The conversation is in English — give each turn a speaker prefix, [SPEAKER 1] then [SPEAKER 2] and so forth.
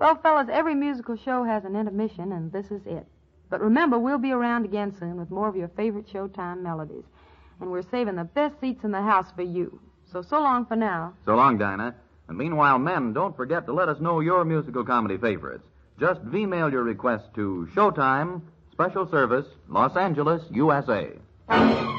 [SPEAKER 1] Well, fellas, every musical show has an intermission, and this is it. But remember, we'll be around again soon with more of your favorite Showtime melodies. And we're saving the best seats in the house for you. So long for now.
[SPEAKER 2] So long, Dinah. And meanwhile, men, don't forget to let us know your musical comedy favorites. Just V-mail your request to Showtime, Special Service, Los Angeles, USA.